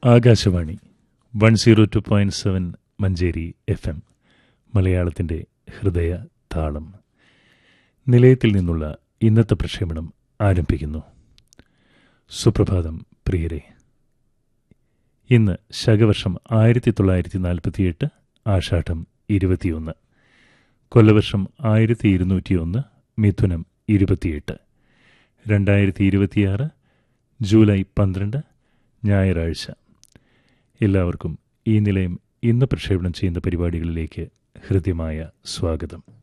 Akashvani 102.7 Manjeri FM മലയാളത്തിൻ്റെ ഹൃദയ താളം. നിലയത്തിൽ നിന്നുള്ള ഇന്നത്തെ പ്രക്ഷേപണം ആരംഭിക്കുന്നു. സുപ്രഭാതം പ്രിയരെ. ഇന്ന് ശകവർഷം 1948 ആഷാഢം 21, കൊല്ലവർഷം 1201 മിഥുനം 28, 2026 ജൂലൈ 12 ഞായറാഴ്ച. എല്ലാവർക്കും ഈ നിലയം ഇന്ന് പ്രക്ഷേപണം ചെയ്യുന്ന പരിപാടികളിലേക്ക് ഹൃദ്യമായ സ്വാഗതം.